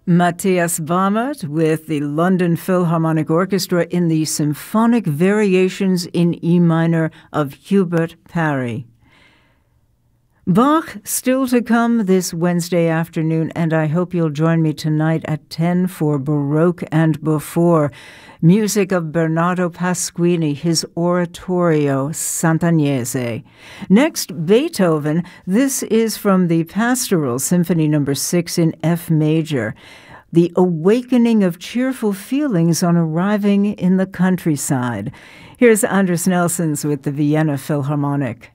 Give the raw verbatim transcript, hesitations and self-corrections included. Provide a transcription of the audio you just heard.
Matthias Bamert with the London Philharmonic Orchestra in the Symphonic Variations in E minor of Hubert Parry. Bach still to come this Wednesday afternoon, and I hope you'll join me tonight at ten for Baroque and Before. Music of Bernardo Pasquini, his oratorio Sant'Agnese. Next, Beethoven. This is from the Pastoral Symphony number six in F major. The awakening of cheerful feelings on arriving in the countryside. Here's Anders Nelsons with the Vienna Philharmonic.